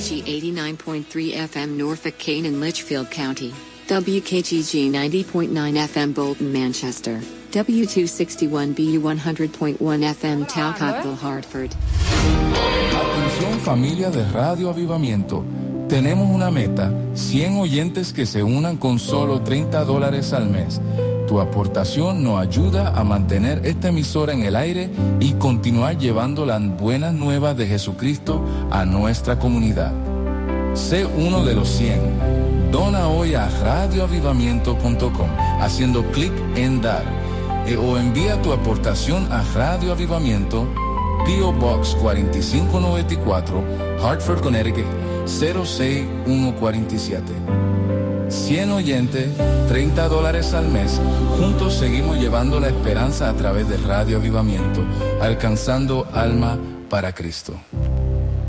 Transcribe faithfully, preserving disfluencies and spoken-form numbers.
G eighty-nine point three F M Norfolk, Kane and Litchfield County, W K G G ninety point nine F M Bolton, Manchester, W two sixty-one B U one hundred point one F M Talcottville, Hartford. Atención familia de Radio Avivamiento, tenemos una meta, cien oyentes que se unan con solo treinta dólares al mes. Tu aportación nos ayuda a mantener esta emisora en el aire y continuar llevando las buenas nuevas de Jesucristo a nuestra comunidad. Sé uno de los cien. Dona hoy a radio avivamiento punto com haciendo clic en dar eh, o envía tu aportación a Radio Avivamiento, P O Box cuarenta y cinco noventa y cuatro, Hartford, Connecticut cero seis uno cuatro siete. cien oyentes, treinta dólares al mes. Juntos seguimos llevando la esperanza a través de Radio Avivamiento, alcanzando alma para Cristo.